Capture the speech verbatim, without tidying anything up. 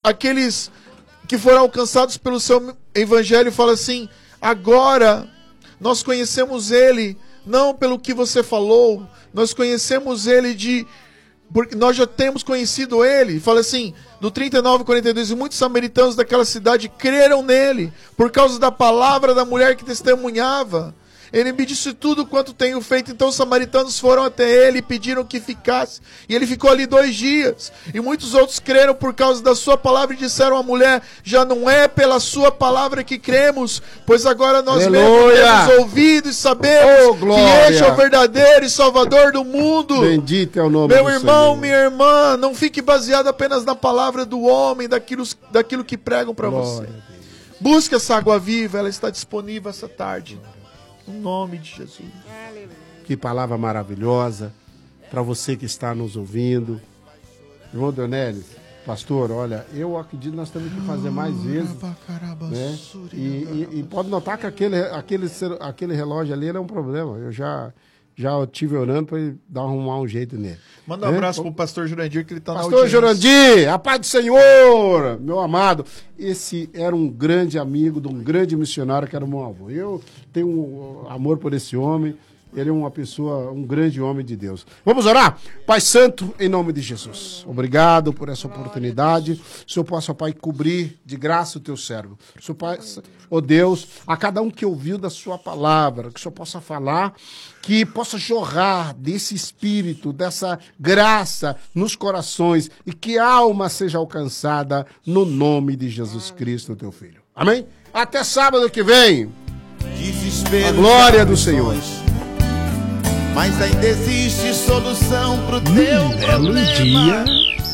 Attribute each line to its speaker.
Speaker 1: aqueles que foram alcançados pelo seu evangelho falam assim: agora nós conhecemos ele não pelo que você falou, nós conhecemos ele de... porque nós já temos conhecido ele. Fala assim, do trinta e nove, quarenta e dois, e muitos samaritanos daquela cidade creram nele, por causa da palavra da mulher que testemunhava. Ele me disse tudo quanto tenho feito. Então os samaritanos foram até ele e pediram que ficasse. E ele ficou ali dois dias. E muitos outros creram por causa da sua palavra e disseram à mulher: já não é pela sua palavra que cremos, pois agora nós mesmos temos ouvido e sabemos
Speaker 2: oh,
Speaker 1: que este é o verdadeiro e salvador do mundo.
Speaker 2: Bendito é o nome
Speaker 1: Meu
Speaker 2: do
Speaker 1: irmão,
Speaker 2: Senhor.
Speaker 1: minha irmã, não fique baseado apenas na palavra do homem, daquilo, daquilo que pregam para você. Busque essa água viva, ela está disponível essa tarde. Em nome de Jesus.
Speaker 2: Que palavra maravilhosa para você que está nos ouvindo. Irmão Dionelis, pastor, olha, eu acredito que nós temos que fazer mais vezes. Né? E, e, e pode notar que aquele, aquele, aquele relógio ali é um problema. Eu já, já estive orando para ele dar arrumar um jeito nele.
Speaker 1: Manda um
Speaker 2: né?
Speaker 1: abraço pro pastor Jurandir, que ele está na
Speaker 2: Pastor
Speaker 1: audiência.
Speaker 2: Jurandir, a paz do Senhor, meu amado. Esse era um grande amigo de um grande missionário que era o meu avô. Eu tenho um amor por esse homem. Ele é uma pessoa, um grande homem de Deus. Vamos orar? Pai Santo, em nome de Jesus. Obrigado por essa oportunidade. O Senhor possa, Pai, cobrir de graça o teu servo. O Senhor, Pai, ó Deus, a cada um que ouviu da sua palavra, que o Senhor possa falar, que possa jorrar desse espírito, dessa graça nos corações e que a alma seja alcançada no nome de Jesus Cristo, teu Filho. Amém? Até sábado que vem. A glória do Senhor.
Speaker 3: Mas ainda existe solução pro teu
Speaker 4: Um belo
Speaker 3: problema.
Speaker 4: dia